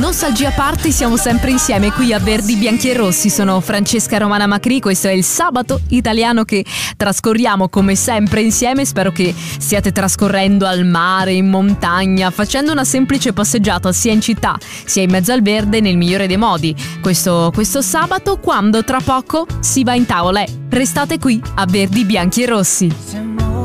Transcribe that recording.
Nostalgia Party, siamo sempre insieme qui a Verdi, Bianchi e Rossi. Sono Francesca Romana Macri, questo è il sabato italiano che trascorriamo come sempre insieme. Spero che stiate trascorrendo al mare, in montagna, facendo una semplice passeggiata sia in città sia in mezzo al verde nel migliore dei modi. Questo sabato, quando tra poco si va in tavola. Restate qui a Verdi, Bianchi e Rossi.